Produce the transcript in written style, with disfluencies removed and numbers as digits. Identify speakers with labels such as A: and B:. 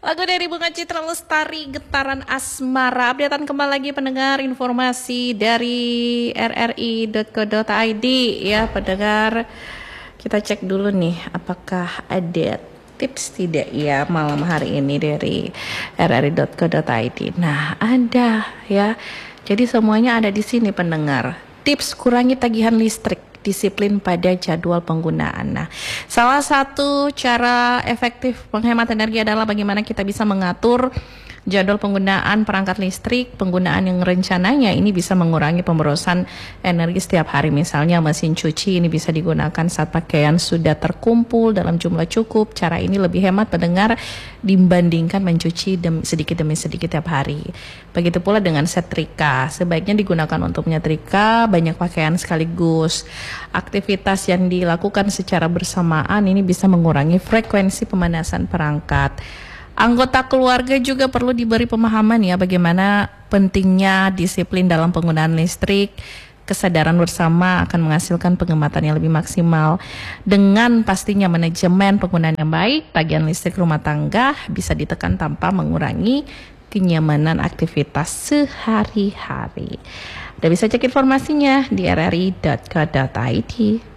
A: Lagu dari Bunga Citra Lestari, Getaran Asmara. Updatean kembali lagi pendengar, informasi dari rri.co.id ya pendengar. Kita cek dulu nih apakah ada tips tidak ya malam hari ini dari rri.co.id. Nah, ada ya. Jadi semuanya ada di sini pendengar. Tips kurangi tagihan listrik, disiplin pada jadwal penggunaan. Nah, salah satu cara efektif menghemat energi adalah bagaimana kita bisa mengatur jadwal penggunaan perangkat listrik, penggunaan yang rencananya ini bisa mengurangi pemborosan energi setiap hari. Misalnya mesin cuci ini bisa digunakan saat pakaian sudah terkumpul dalam jumlah cukup. Cara ini lebih hemat pendengar dibandingkan mencuci sedikit demi sedikit tiap hari. Begitu pula dengan setrika, sebaiknya digunakan untuk menyetrika banyak pakaian sekaligus. Aktivitas yang dilakukan secara bersamaan ini bisa mengurangi frekuensi pemanasan perangkat. Anggota keluarga juga perlu diberi pemahaman ya bagaimana pentingnya disiplin dalam penggunaan listrik. Kesadaran bersama akan menghasilkan penghematan yang lebih maksimal. Dengan pastinya manajemen penggunaan yang baik, tagihan listrik rumah tangga bisa ditekan tanpa mengurangi kenyamanan aktivitas sehari-hari. Anda bisa cek informasinya di rri.co.id.